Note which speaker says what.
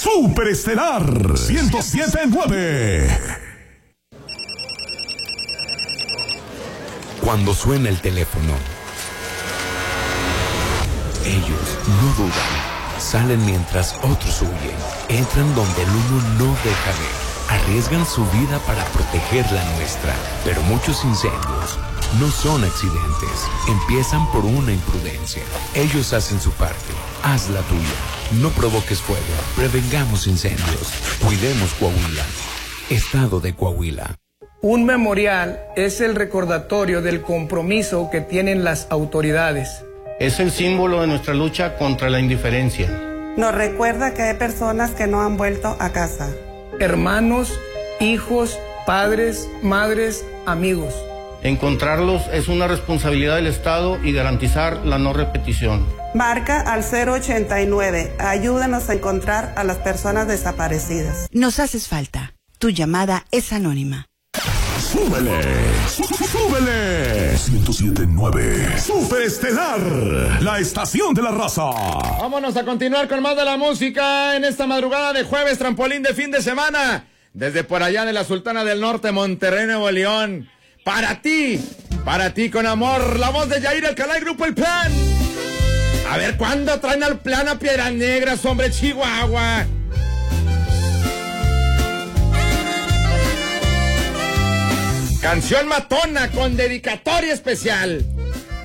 Speaker 1: Superestelar 107.9.
Speaker 2: Cuando suena el teléfono, ellos no dudan. Salen mientras otros huyen. Entran donde el uno no deja ver. Arriesgan su vida para proteger la nuestra. Pero muchos incendios no son accidentes. Empiezan por una imprudencia. Ellos hacen su parte. Haz la tuya. No provoques fuego. Prevengamos incendios. Cuidemos Coahuila. Estado de Coahuila.
Speaker 3: Un memorial es el recordatorio del compromiso que tienen las autoridades.
Speaker 4: Es el símbolo de nuestra lucha contra la indiferencia.
Speaker 5: Nos recuerda que hay personas que no han vuelto a casa.
Speaker 3: Hermanos, hijos, padres, madres, amigos.
Speaker 4: Encontrarlos es una responsabilidad del Estado y garantizar la no repetición.
Speaker 5: Marca al 089. Ayúdanos a encontrar a las personas desaparecidas.
Speaker 6: Nos haces falta. Tu llamada es anónima.
Speaker 1: ¡Súbele! ¡Súbele! 107.9. Superestelar, la estación de la raza.
Speaker 7: Vámonos a continuar con más de la música en esta madrugada de jueves, trampolín de fin de semana. Desde por allá de la Sultana del Norte, Monterrey, Nuevo León. Para ti con amor, la voz de Yair Alcalá y Grupo El Plan. A ver, ¿cuándo traen al Plan a Piedras Negras, hombre, Chihuahua? Canción matona con dedicatoria especial.